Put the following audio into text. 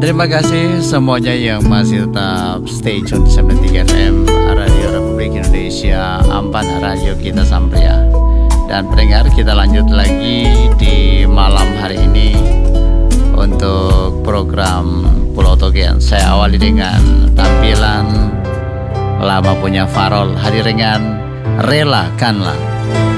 Terima kasih semuanya yang masih tetap stay tune di 93 FM Radio Republik Indonesia, Ampan Radio kita sampai ya. Dan pendengar, kita lanjut lagi di malam hari ini untuk program Pulau Togen. Saya awali dengan tampilan Lama Punya Farol, hadir dengan Relakanlah.